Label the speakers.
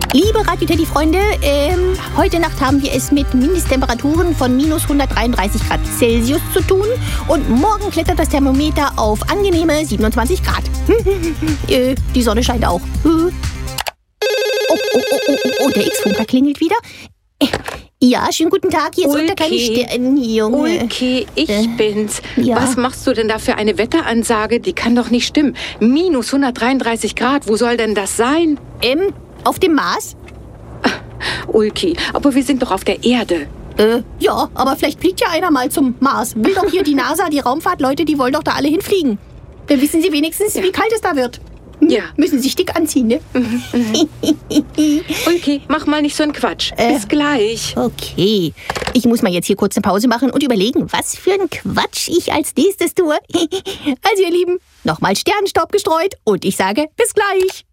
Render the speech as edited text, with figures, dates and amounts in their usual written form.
Speaker 1: Liebe Radio Teddy-Freunde, heute Nacht haben wir es mit Mindesttemperaturen von minus 133 Grad Celsius zu tun und morgen klettert das Thermometer auf angenehme 27 Grad. Die Sonne scheint auch. Oh, der X-Funker klingelt wieder. Ja, schönen guten Tag, hier ist unter keine Sternjunge.
Speaker 2: Okay, ich bin's.
Speaker 1: Ja.
Speaker 2: Was machst du denn da für eine Wetteransage? Die kann doch nicht stimmen. Minus 133 Grad, wo soll denn das sein?
Speaker 1: Auf dem Mars?
Speaker 2: Ulki, aber wir sind doch auf der Erde.
Speaker 1: Ja, aber vielleicht fliegt ja einer mal zum Mars. Will doch hier die NASA, die Raumfahrtleute, die wollen doch da alle hinfliegen. Dann wissen sie wenigstens, wie kalt es da wird.
Speaker 2: Ja.
Speaker 1: Müssen sich dick anziehen, ne?
Speaker 2: Ulki, mach mal nicht so einen Quatsch. Bis gleich.
Speaker 1: Okay, ich muss mal jetzt hier kurz eine Pause machen und überlegen, was für einen Quatsch ich als nächstes tue. Also ihr Lieben, nochmal Sternenstaub gestreut und ich sage bis gleich.